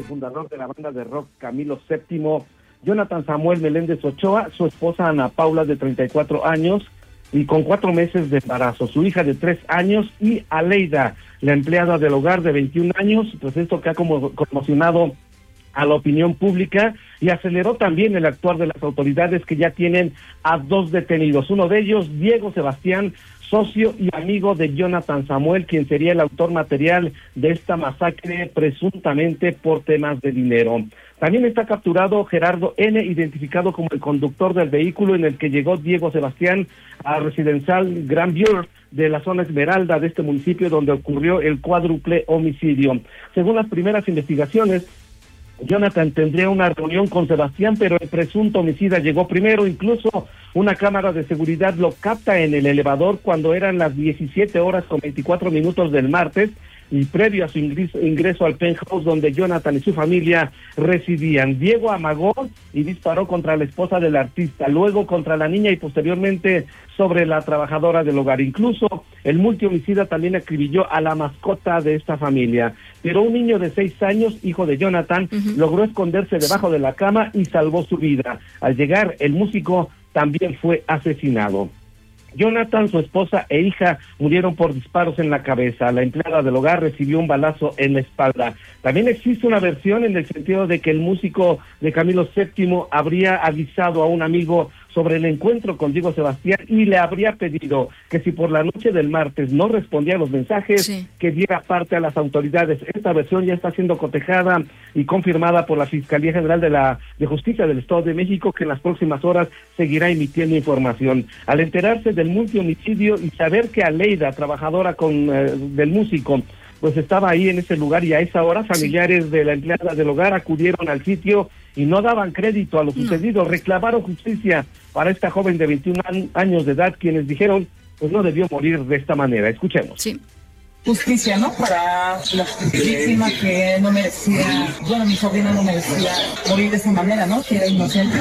y fundador de la banda de rock Camilo VII, Jonathan Samuel Meléndez Ochoa, su esposa Ana Paula, de 34 años, y con 4 meses de embarazo, su hija de 3 años, y Aleida, la empleada del hogar de 21 años, pues esto que ha conmocionado a la opinión pública y aceleró también el actuar de las autoridades, que ya tienen a 2 detenidos. Uno de ellos, Diego Sebastián, socio y amigo de Jonathan Samuel, quien sería el autor material de esta masacre, presuntamente por temas de dinero. También está capturado Gerardo N., identificado como el conductor del vehículo en el que llegó Diego Sebastián a residencial Grandview de la zona Esmeralda de este municipio, donde ocurrió el cuádruple homicidio. Según las primeras investigaciones, Jonathan tendría una reunión con Sebastián, pero el presunto homicida llegó primero. Incluso una cámara de seguridad lo capta en el elevador cuando eran las 17:24 del martes, y previo a su ingreso al penthouse donde Jonathan y su familia residían. Diego amagó y disparó contra la esposa del artista, luego contra la niña y posteriormente sobre la trabajadora del hogar. Incluso el multihomicida también acribilló a la mascota de esta familia. Pero un niño de 6 años, hijo de Jonathan, logró esconderse debajo de la cama y salvó su vida. Al llegar, el músico también fue asesinado. Jonathan, su esposa e hija murieron por disparos en la cabeza. La empleada del hogar recibió un balazo en la espalda. También existe una versión en el sentido de que el músico de Camilo VII habría avisado a un amigo sobre el encuentro con Diego Sebastián y le habría pedido que si por la noche del martes no respondía a los mensajes, que diera parte a las autoridades. Esta versión ya está siendo cotejada y confirmada por la Fiscalía General de Justicia del Estado de México, que en las próximas horas seguirá emitiendo información. Al enterarse del multihomicidio y saber que Aleida, trabajadora del músico, pues estaba ahí en ese lugar, y a esa hora familiares de la empleada del hogar acudieron al sitio y no daban crédito a lo sucedido. Reclamaron justicia para esta joven de 21 años de edad, quienes dijeron, pues no debió morir de esta manera. Escuchemos. Sí. Justicia, ¿no? Para la víctima que no merecía, bueno, mi sobrina no merecía morir de esa manera, ¿no? Que era inocente.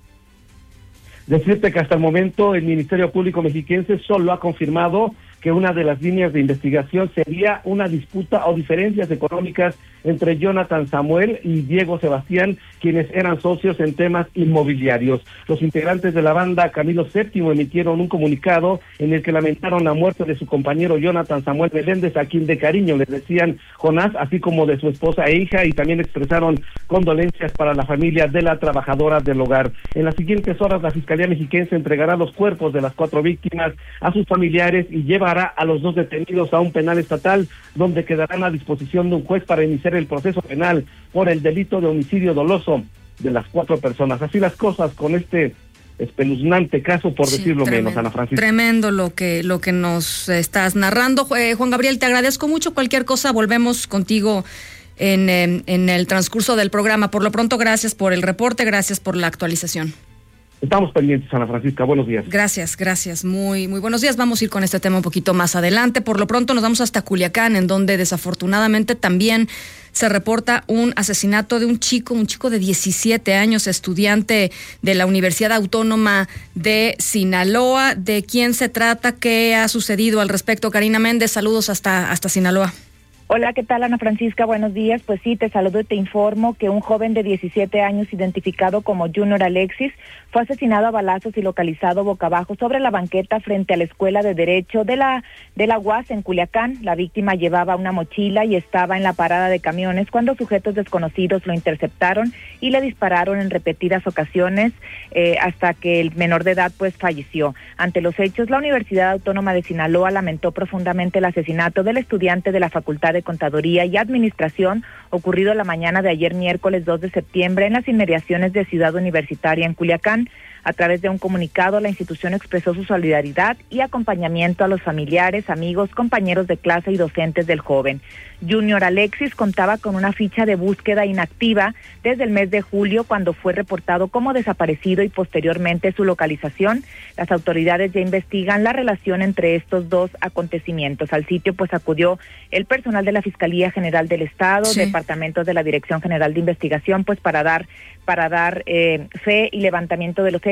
Decirte que hasta el momento el Ministerio Público Mexiquense solo ha confirmado que una de las líneas de investigación sería una disputa o diferencias económicas entre Jonathan Samuel y Diego Sebastián, quienes eran socios en temas inmobiliarios. Los integrantes de la banda Camilo VII emitieron un comunicado en el que lamentaron la muerte de su compañero Jonathan Samuel Meléndez, a quien de cariño les decían Jonás, así como de su esposa e hija, y también expresaron condolencias para la familia de la trabajadora del hogar. En las siguientes horas, la Fiscalía Mexiquense entregará los cuerpos de las 4 víctimas a sus familiares y llevará a los 2 detenidos a un penal estatal, donde quedarán a disposición de un juez para iniciar el proceso penal por el delito de homicidio doloso de las 4 personas. Así las cosas con este espeluznante caso, por decirlo menos, Ana Francisca. Tremendo lo que nos estás narrando. Juan Gabriel, te agradezco mucho. Cualquier cosa, volvemos contigo en el transcurso del programa. Por lo pronto, gracias por el reporte, gracias por la actualización. Estamos pendientes, Ana Francisca. Buenos días. Gracias. Muy buenos días. Vamos a ir con este tema un poquito más adelante. Por lo pronto nos vamos hasta Culiacán, en donde desafortunadamente también se reporta un asesinato de un chico de 17 años, estudiante de la Universidad Autónoma de Sinaloa. ¿De quién se trata? ¿Qué ha sucedido al respecto? Karina Méndez, saludos hasta Sinaloa. Hola, ¿qué tal, Ana Francisca? Buenos días. Pues sí, te saludo y te informo que un joven de 17 años identificado como Junior Alexis fue asesinado a balazos y localizado boca abajo sobre la banqueta frente a la Escuela de Derecho de la UAS en Culiacán. La víctima llevaba una mochila y estaba en la parada de camiones cuando sujetos desconocidos lo interceptaron y le dispararon en repetidas ocasiones hasta que el menor de edad pues falleció. Ante los hechos, la Universidad Autónoma de Sinaloa lamentó profundamente el asesinato del estudiante de la Facultad de Contaduría y Administración ocurrido la mañana de ayer miércoles 2 de septiembre en las inmediaciones de Ciudad Universitaria en Culiacán. A través de un comunicado, la institución expresó su solidaridad y acompañamiento a los familiares, amigos, compañeros de clase y docentes del joven. Junior Alexis contaba con una ficha de búsqueda inactiva desde el mes de julio, cuando fue reportado como desaparecido, y posteriormente su localización. Las autoridades ya investigan la relación entre estos 2 acontecimientos. Al sitio pues acudió el personal de la Fiscalía General del Estado, departamentos de la Dirección General de Investigación, pues para dar fe y levantamiento de los hechos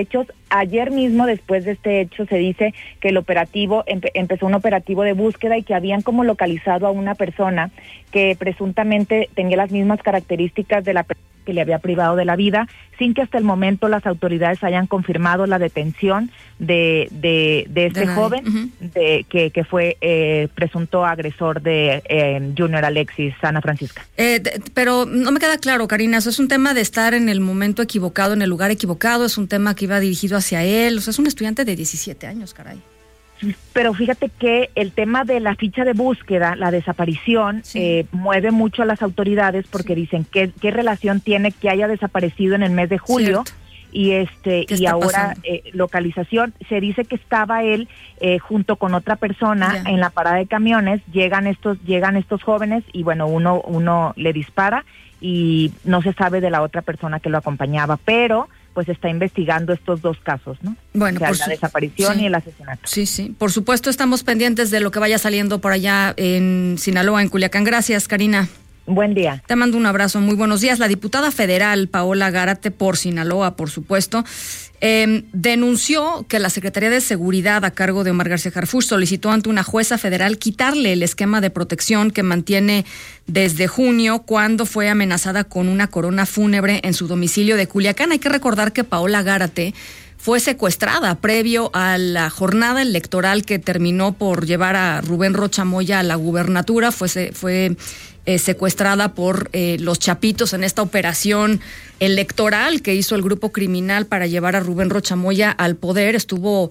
hechos. Ayer mismo, después de este hecho, se dice que el operativo, empezó un operativo de búsqueda y que habían como localizado a una persona que presuntamente tenía las mismas características de la persona que le había privado de la vida, sin que hasta el momento las autoridades hayan confirmado la detención de este joven, que fue presunto agresor de Junior Alexis, Ana Francisca. Pero no me queda claro, Karina, ¿eso es un tema de estar en el momento equivocado, en el lugar equivocado? ¿Es un tema que iba dirigido hacia él? O sea, es un estudiante de 17 años, caray. Pero fíjate que el tema de la ficha de búsqueda, la desaparición, mueve mucho a las autoridades porque dicen qué relación tiene que haya desaparecido en el mes de julio. Cierto. Y ahora localización. Se dice que estaba él junto con otra persona en la parada de camiones. Llegan estos jóvenes y bueno, uno le dispara y no se sabe de la otra persona que lo acompañaba, pero pues está investigando estos dos casos, ¿no? Bueno, o sea, la desaparición y el asesinato. Sí. Por supuesto, estamos pendientes de lo que vaya saliendo por allá en Sinaloa, en Culiacán. Gracias, Karina. Buen día. Te mando un abrazo, muy buenos días. La diputada federal Paola Gárate, por Sinaloa, por supuesto, denunció que la Secretaría de Seguridad a cargo de Omar García Harfuch solicitó ante una jueza federal quitarle el esquema de protección que mantiene desde junio, cuando fue amenazada con una corona fúnebre en su domicilio de Culiacán. Hay que recordar que Paola Gárate fue secuestrada previo a la jornada electoral que terminó por llevar a Rubén Rocha Moya a la gubernatura. Fue secuestrada por los Chapitos en esta operación electoral que hizo el grupo criminal para llevar a Rubén Rocha Moya al poder. Estuvo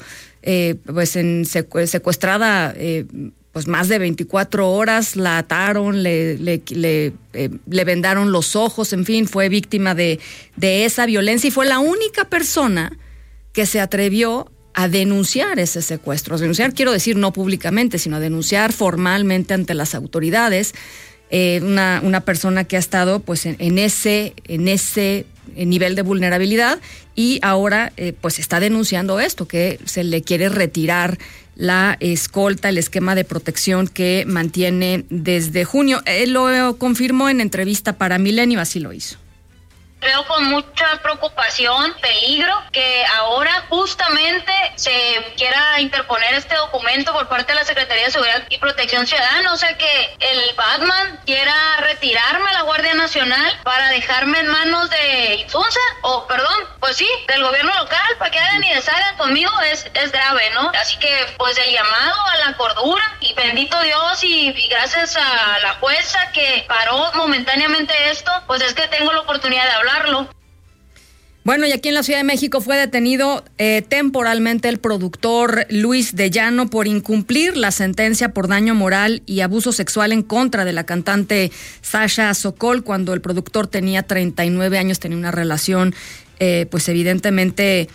secuestrada pues más de 24 horas, la ataron, le vendaron los ojos, en fin, fue víctima de esa violencia y fue la única persona que se atrevió a denunciar ese secuestro. A denunciar, quiero decir, no públicamente, sino a denunciar formalmente ante las autoridades. Una persona que ha estado pues en ese nivel de vulnerabilidad y ahora pues está denunciando esto, que se le quiere retirar la escolta, el esquema de protección que mantiene desde junio. Él lo confirmó en entrevista para Milenio, así lo hizo. Veo con mucha preocupación, peligro, que ahora justamente se quiera interponer este documento por parte de la Secretaría de Seguridad y Protección Ciudadana, o sea que el Batman quiera retirarme a la Guardia Nacional para dejarme en manos de Insunza, pues sí, del gobierno local, para que hagan y deshagan conmigo es grave, ¿no? Así que pues el llamado a la cordura y bendito Dios y gracias a la jueza que paró momentáneamente esto, pues es que tengo la oportunidad de hablarlo. Bueno, y aquí en la Ciudad de México fue detenido temporalmente el productor Luis de Llano por incumplir la sentencia por daño moral y abuso sexual en contra de la cantante Sasha Sokol cuando el productor tenía 39 años, tenía una relación pues evidentemente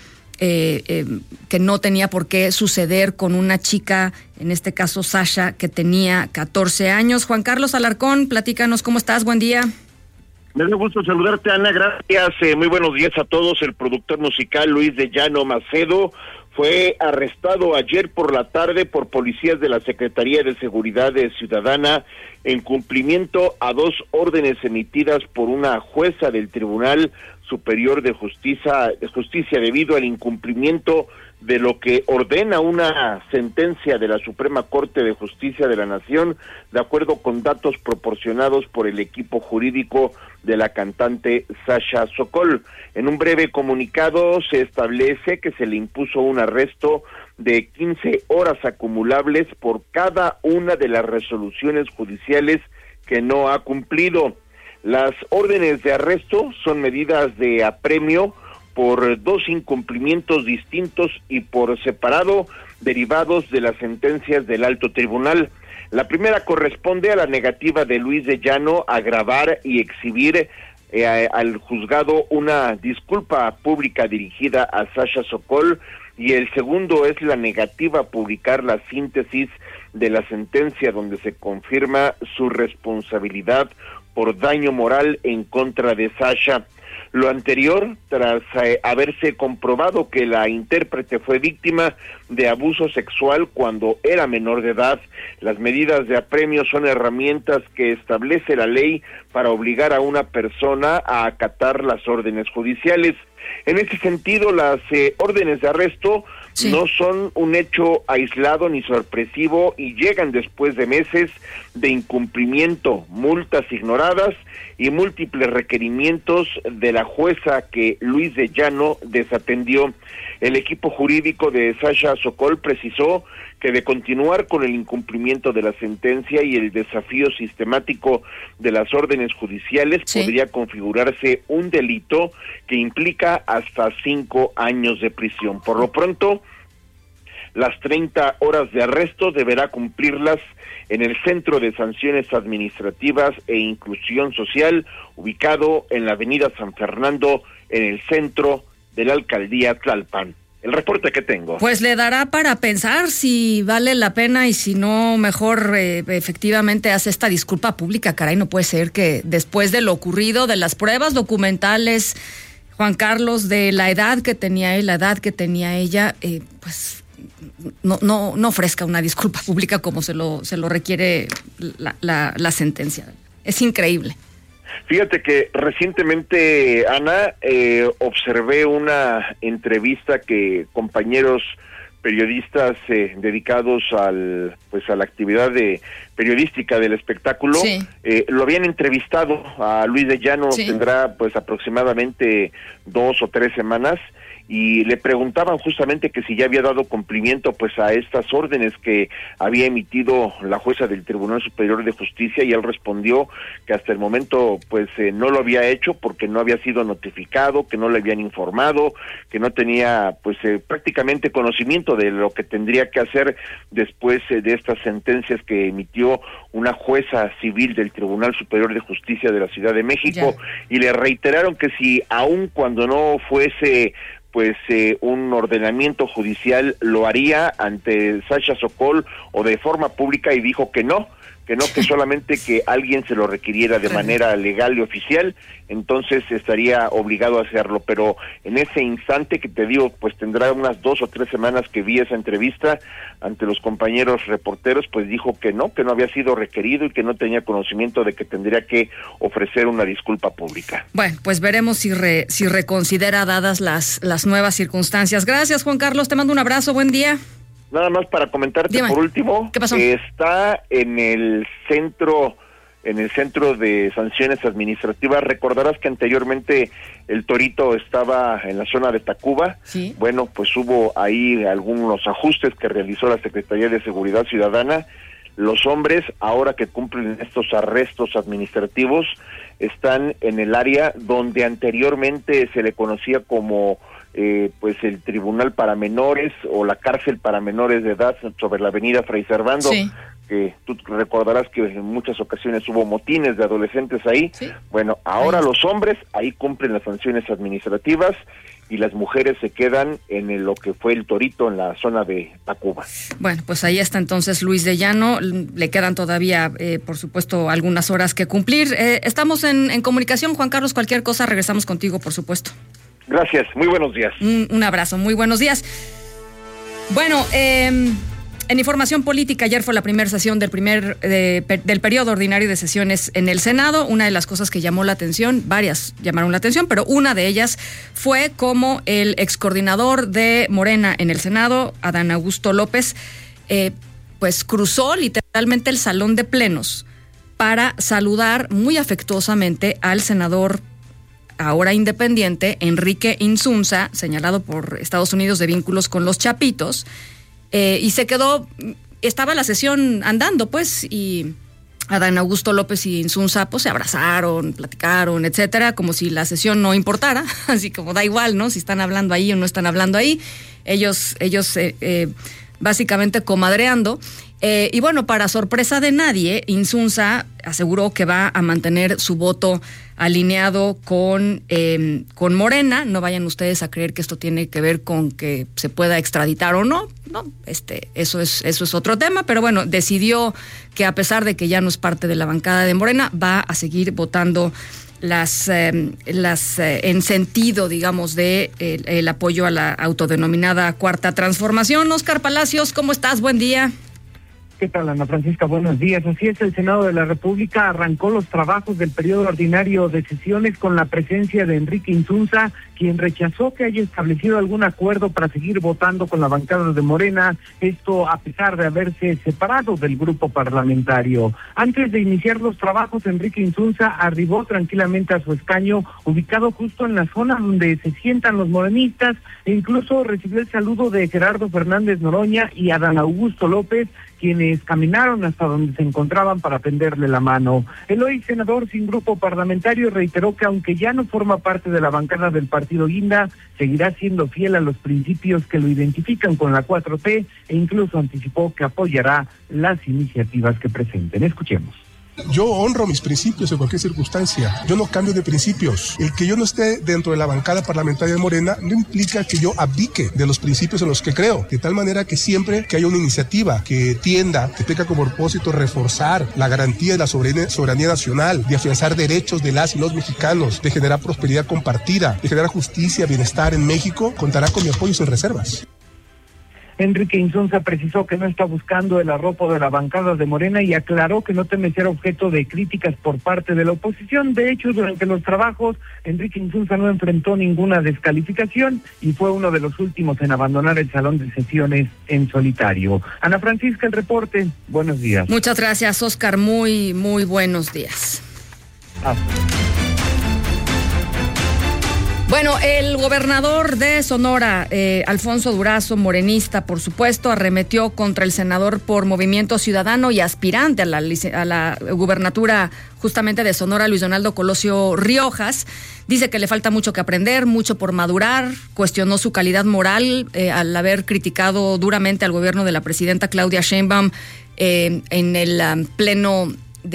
que no tenía por qué suceder con una chica, en este caso Sasha, que tenía 14 años. Juan Carlos Alarcón, platícanos, ¿cómo estás? Buen día. Me da gusto saludarte, Ana, gracias. Muy buenos días a todos. El productor musical Luis de Llano Macedo fue arrestado ayer por la tarde por policías de la Secretaría de Seguridad Ciudadana en cumplimiento a 2 órdenes emitidas por una jueza del Tribunal Superior de Justicia debido al incumplimiento de lo que ordena una sentencia de la Suprema Corte de Justicia de la Nación, de acuerdo con datos proporcionados por el equipo jurídico de la cantante Sasha Sokol. En un breve comunicado se establece que se le impuso un arresto de 15 horas acumulables por cada una de las resoluciones judiciales que no ha cumplido. Las órdenes de arresto son medidas de apremio por 2 incumplimientos distintos y por separado derivados de las sentencias del Alto Tribunal. La primera corresponde a la negativa de Luis de Llano a grabar y exhibir al juzgado una disculpa pública dirigida a Sasha Sokol, y el segundo es la negativa a publicar la síntesis de la sentencia donde se confirma su responsabilidad por daño moral en contra de Sasha. Lo anterior tras haberse comprobado que la intérprete fue víctima de abuso sexual cuando era menor de edad. Las medidas de apremio son herramientas que establece la ley para obligar a una persona a acatar las órdenes judiciales. En ese sentido, las órdenes de arresto no son un hecho aislado ni sorpresivo y llegan después de meses de incumplimiento, multas ignoradas y múltiples requerimientos de la jueza que Luis de Llano desatendió. El equipo jurídico de Sasha Sokol precisó que de continuar con el incumplimiento de la sentencia y el desafío sistemático de las órdenes judiciales, podría configurarse un delito que implica hasta 5 años de prisión. Por lo pronto, las 30 horas de arresto deberá cumplirlas en el Centro de Sanciones Administrativas e Inclusión Social, ubicado en la avenida San Fernando, en el centro de la alcaldía Tlalpan. El reporte que tengo. Pues le dará para pensar si vale la pena y si no, mejor efectivamente hace esta disculpa pública. Caray, no puede ser que después de lo ocurrido, de las pruebas documentales, Juan Carlos, de la edad que tenía él, la edad que tenía ella, pues no ofrezca una disculpa pública como se lo requiere la sentencia. Es increíble. Fíjate que recientemente, Ana, observé una entrevista que compañeros periodistas dedicados a la actividad periodística del espectáculo, lo habían entrevistado a Luis de Llano, tendrá pues aproximadamente 2 o 3 semanas, y le preguntaban justamente que si ya había dado cumplimiento pues a estas órdenes que había emitido la jueza del Tribunal Superior de Justicia, y él respondió que hasta el momento pues no lo había hecho porque no había sido notificado, que no le habían informado, que no tenía pues prácticamente conocimiento de lo que tendría que hacer después de estas sentencias que emitió una jueza civil del Tribunal Superior de Justicia de la Ciudad de México. Y le reiteraron que si aun cuando no fuese pues un ordenamiento judicial, lo haría ante Sasha Sokol o de forma pública, y dijo que no, que solamente que alguien se lo requiriera de manera legal y oficial, entonces estaría obligado a hacerlo. Pero en ese instante que te digo, pues tendrá unas 2 o 3 semanas que vi esa entrevista ante los compañeros reporteros, pues dijo que no había sido requerido y que no tenía conocimiento de que tendría que ofrecer una disculpa pública. Bueno, pues veremos si reconsidera dadas las nuevas circunstancias. Gracias, Juan Carlos, te mando un abrazo, buen día. Nada más para comentarte. Dime, por último, ¿qué pasó? Está en el centro de sanciones administrativas. Recordarás que anteriormente el Torito estaba en la zona de Tacuba. Sí. Bueno, pues hubo ahí algunos ajustes que realizó la Secretaría de Seguridad Ciudadana. Los hombres, ahora que cumplen estos arrestos administrativos, están en el área donde anteriormente se le conocía como pues el Tribunal para Menores o la Cárcel para Menores de Edad, sobre la avenida Fray Servando. Sí. Tú recordarás que en muchas ocasiones hubo motines de adolescentes ahí. Sí. Bueno, ahora los hombres ahí cumplen las sanciones administrativas y las mujeres se quedan en lo que fue el Torito, en la zona de Tacuba. Bueno, pues ahí está entonces Luis de Llano. Le quedan todavía, por supuesto, algunas horas que cumplir. Estamos en comunicación, Juan Carlos. Cualquier cosa, regresamos contigo, por supuesto. Gracias, muy buenos días. Un abrazo, muy buenos días. Bueno, en información política, ayer fue la primera sesión del periodo ordinario de sesiones en el Senado. Una de las cosas que llamó la atención, varias llamaron la atención, pero una de ellas fue cómo el excoordinador de Morena en el Senado, Adán Augusto López, pues cruzó literalmente el salón de plenos para saludar muy afectuosamente al senador ahora independiente, Enrique Insunza, señalado por Estados Unidos de vínculos con los Chapitos, y estaba la sesión andando, pues, y Adán Augusto López y Insunza, pues, se abrazaron, platicaron, etcétera, como si la sesión no importara, así como da igual, ¿no? Si están hablando ahí o no están hablando ahí, ellos básicamente comadreando, Y bueno, para sorpresa de nadie, Insunza aseguró que va a mantener su voto alineado con Morena. No vayan ustedes a creer que esto tiene que ver con que se pueda extraditar o no. No, eso es otro tema, pero bueno, decidió que a pesar de que ya no es parte de la bancada de Morena, va a seguir votando las en sentido, digamos, de el apoyo a la autodenominada Cuarta Transformación. Óscar Palacios, ¿cómo estás? Buen día. ¿Qué tal, Ana Francisca? Buenos días. Así es, el Senado de la República arrancó los trabajos del periodo ordinario de sesiones con la presencia de Enrique Insunza, quien rechazó que haya establecido algún acuerdo para seguir votando con la bancada de Morena, esto a pesar de haberse separado del grupo parlamentario. Antes de iniciar los trabajos, Enrique Insunza arribó tranquilamente a su escaño, ubicado justo en la zona donde se sientan los morenistas, e incluso recibió el saludo de Gerardo Fernández Noroña y Adán Augusto López, quienes caminaron hasta donde se encontraban para tenderle la mano. El hoy senador sin grupo parlamentario reiteró que aunque ya no forma parte de la bancada del partido Guinda, seguirá siendo fiel a los principios que lo identifican con la 4T e incluso anticipó que apoyará las iniciativas que presenten. Escuchemos. Yo honro mis principios en cualquier circunstancia. Yo no cambio de principios. El que yo no esté dentro de la bancada parlamentaria de Morena no implica que yo abdique de los principios en los que creo. De tal manera que siempre que haya una iniciativa que tenga como propósito reforzar la garantía de la soberanía nacional, de afianzar derechos de las y los mexicanos, de generar prosperidad compartida, de generar justicia, bienestar en México, contará con mi apoyo sin reservas. Enrique Insunza precisó que no está buscando el arropo de la bancada de Morena y aclaró que no teme ser objeto de críticas por parte de la oposición. De hecho, durante los trabajos, Enrique Insunza no enfrentó ninguna descalificación y fue uno de los últimos en abandonar el salón de sesiones en solitario. Ana Francisca, el reporte. Buenos días. Muchas gracias, Óscar. Muy, muy buenos días. Bueno, el gobernador de Sonora, Alfonso Durazo, morenista, por supuesto, arremetió contra el senador por Movimiento Ciudadano y aspirante a la gubernatura justamente de Sonora, Luis Donaldo Colosio Riojas. Dice que le falta mucho que aprender, mucho por madurar, cuestionó su calidad moral al haber criticado duramente al gobierno de la presidenta Claudia Sheinbaum en el pleno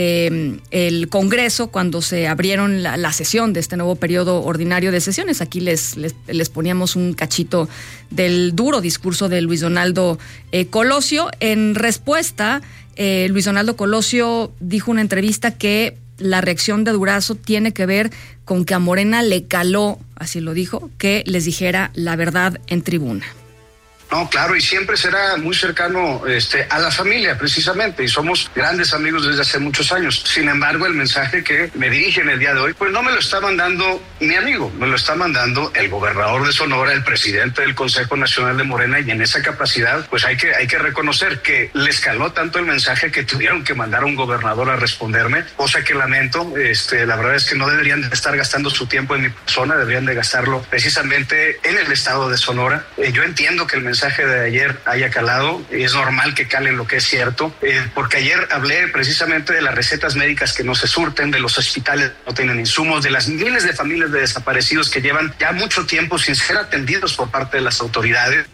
del Congreso cuando se abrieron la sesión de este nuevo periodo ordinario de sesiones. Aquí les poníamos un cachito del duro discurso de Luis Donaldo Colosio. En respuesta, Luis Donaldo Colosio dijo en una entrevista que la reacción de Durazo tiene que ver con que a Morena le caló, así lo dijo, que les dijera la verdad en tribuna. No, claro, y siempre será muy cercano a la familia, precisamente, y somos grandes amigos desde hace muchos años. Sin embargo, el mensaje que me dirigen el día de hoy, pues no me lo está mandando mi amigo, me lo está mandando el gobernador de Sonora, el presidente del Consejo Nacional de Morena, y en esa capacidad, pues hay que reconocer que les caló tanto el mensaje que tuvieron que mandar a un gobernador a responderme, cosa que lamento. La verdad es que no deberían de estar gastando su tiempo en mi persona, deberían de gastarlo precisamente en el estado de Sonora. Yo entiendo que el mensaje de ayer haya calado, es normal que cale lo que es cierto, porque ayer hablé precisamente de las recetas médicas que no se surten, de los hospitales que no tienen insumos, de las miles de familias de desaparecidos que llevan ya mucho tiempo sin ser atendidos por parte de las autoridades.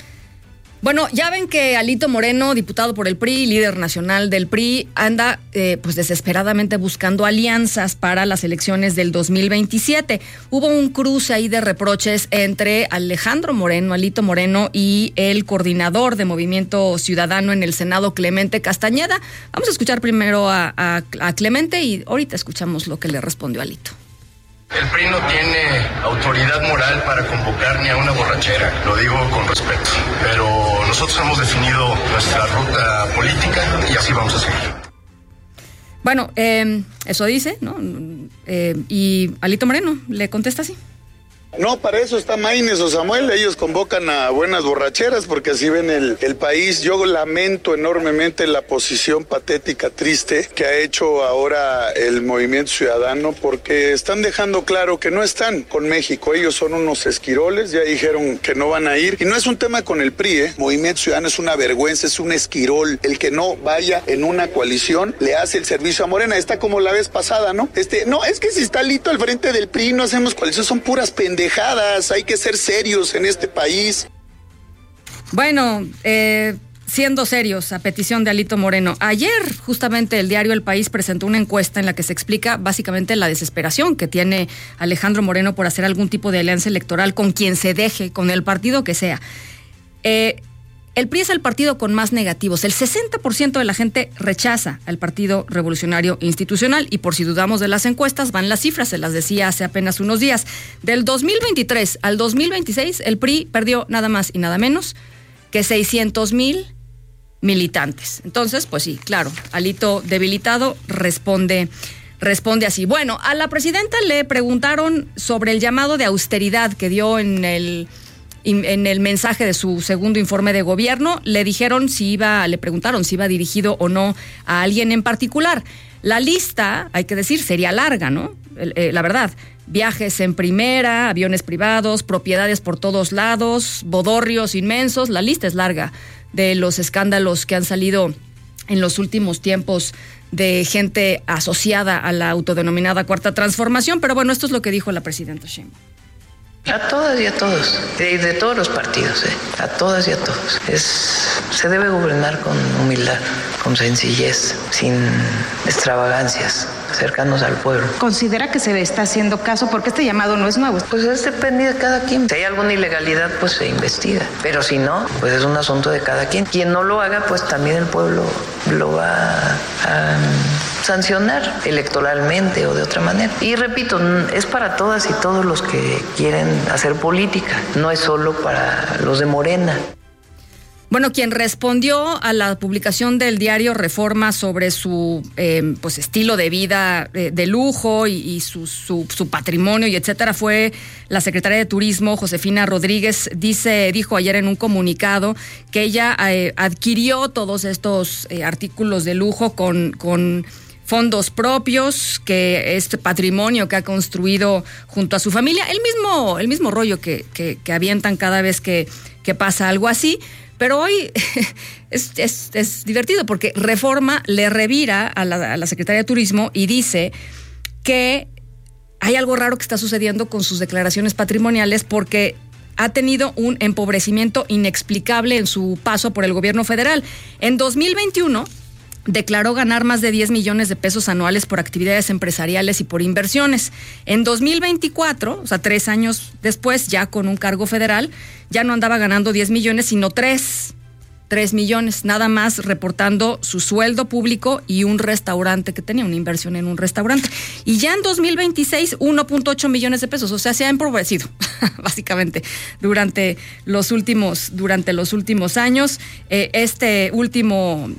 Bueno, ya ven que Alito Moreno, diputado por el PRI, líder nacional del PRI, anda pues desesperadamente buscando alianzas para las elecciones del 2027. Hubo un cruce ahí de reproches entre Alejandro Moreno, Alito Moreno, y el coordinador de Movimiento Ciudadano en el Senado, Clemente Castañeda. Vamos a escuchar primero a Clemente y ahorita escuchamos lo que le respondió Alito. El PRI no tiene autoridad moral para convocar ni a una borrachera, lo digo con respeto, pero nosotros hemos definido nuestra ruta política y así vamos a seguir. Bueno, eso dice, ¿no? Y Alito Moreno le contesta así. No, para eso está Maínez o Samuel, ellos convocan a buenas borracheras porque así ven el país. Yo lamento enormemente la posición patética, triste que ha hecho ahora el Movimiento Ciudadano porque están dejando claro que no están con México, ellos son unos esquiroles, ya dijeron que no van a ir y no es un tema con el PRI, Movimiento Ciudadano es una vergüenza, es un esquirol, el que no vaya en una coalición le hace el servicio a Morena, está como la vez pasada, ¿no? No, es que si está Alito al frente del PRI no hacemos coalición, son puras pendejadas, hay que ser serios en este país. Bueno, siendo serios, a petición de Alito Moreno, ayer justamente el diario El País presentó una encuesta en la que se explica básicamente la desesperación que tiene Alejandro Moreno por hacer algún tipo de alianza electoral con quien se deje, con el partido que sea. El PRI es el partido con más negativos. El 60% de la gente rechaza al Partido Revolucionario Institucional y por si dudamos de las encuestas, van las cifras, se las decía hace apenas unos días. Del 2023 al 2026, el PRI perdió nada más y nada menos que 600,000 militantes. Entonces, pues sí, claro, Alito debilitado responde así. Bueno, a la presidenta le preguntaron sobre el llamado de austeridad que dio en el mensaje de su segundo informe de gobierno. Le preguntaron si iba dirigido o no a alguien en particular. La lista, hay que decir, sería larga, ¿no? La verdad, viajes en primera, aviones privados, propiedades por todos lados, bodorrios inmensos, la lista es larga de los escándalos que han salido en los últimos tiempos de gente asociada a la autodenominada Cuarta Transformación, pero bueno, esto es lo que dijo la presidenta Sheinbaum. A todas y a todos, de todos los partidos, a todas y a todos. Se debe gobernar con humildad, con sencillez, sin extravagancias, cercanos al pueblo. ¿Considera que se está haciendo caso? Porque este llamado no es nuevo. Pues depende de cada quien. Si hay alguna ilegalidad, pues se investiga. Pero si no, pues es un asunto de cada quien. Quien no lo haga, pues también el pueblo lo va a sancionar electoralmente o de otra manera. Y repito, es para todas y todos los que quieren hacer política, no es solo para los de Morena. Bueno, quien respondió a la publicación del diario Reforma sobre su estilo de vida de lujo y su patrimonio y etcétera fue la secretaria de Turismo, Josefina Rodríguez. Dijo ayer en un comunicado que ella adquirió todos estos artículos de lujo con fondos propios, que este patrimonio que ha construido junto a su familia, el mismo rollo que avientan cada vez que pasa algo así. Pero hoy es divertido porque Reforma le revira a la Secretaría de Turismo y dice que hay algo raro que está sucediendo con sus declaraciones patrimoniales porque ha tenido un empobrecimiento inexplicable en su paso por el gobierno federal. En 2021 declaró ganar más de 10 millones de pesos anuales por actividades empresariales y por inversiones. En 2024, o sea, 3 años después, ya con un cargo federal, ya no andaba ganando 10 millones, sino 3 millones, nada más reportando su sueldo público y un restaurante que tenía, una inversión en un restaurante. Y ya en 2026, 1.8 millones de pesos, o sea, se ha empobrecido, básicamente, durante los últimos años. Este último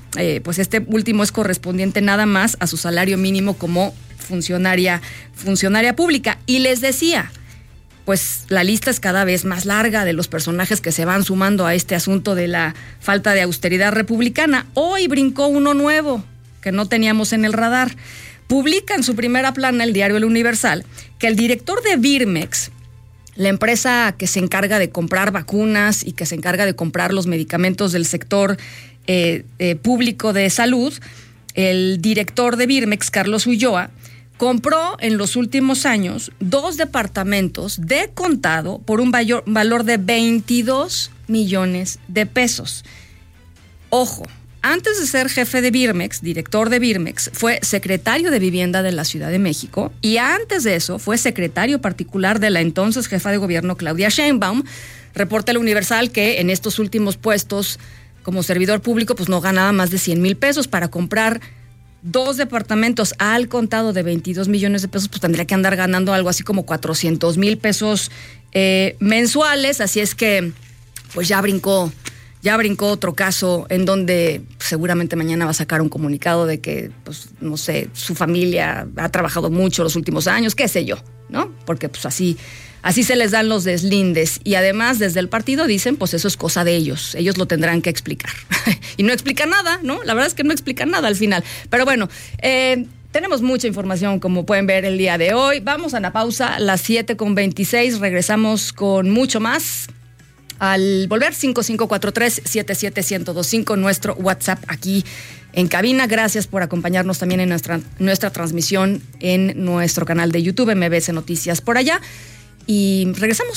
es correspondiente nada más a su salario mínimo como funcionaria pública. Y les decía, pues la lista es cada vez más larga de los personajes que se van sumando a este asunto de la falta de austeridad republicana. Hoy brincó uno nuevo que no teníamos en el radar. Publica en su primera plana el diario El Universal que el director de Birmex, la empresa que se encarga de comprar vacunas y que se encarga de comprar los medicamentos del sector público de salud, el director de Birmex, Carlos Ulloa, compró en los últimos años 2 departamentos de contado por un valor de 22 millones de pesos. Ojo, antes de ser jefe de Birmex, director de Birmex, fue secretario de Vivienda de la Ciudad de México y antes de eso fue secretario particular de la entonces jefa de gobierno Claudia Sheinbaum. Reporta El Universal que en estos últimos puestos como servidor público pues no ganaba más de 100,000 pesos para comprar 2 departamentos al contado de 22 millones de pesos, pues tendría que andar ganando algo así como 400,000 pesos mensuales. Así es que, pues ya brincó otro caso en donde seguramente mañana va a sacar un comunicado de que, pues, no sé, su familia ha trabajado mucho los últimos años, qué sé yo, ¿no? Porque pues así se les dan los deslindes. Y además, desde el partido dicen, pues eso es cosa de ellos. Ellos lo tendrán que explicar. Y no explican nada, ¿no? La verdad es que no explican nada al final. Pero bueno, tenemos mucha información, como pueden ver el día de hoy. Vamos a una pausa, las 7:26. Regresamos con mucho más. Al volver, 5543-77125, nuestro WhatsApp aquí en cabina. Gracias por acompañarnos también en nuestra transmisión en nuestro canal de YouTube, MBS Noticias por allá. Y regresamos.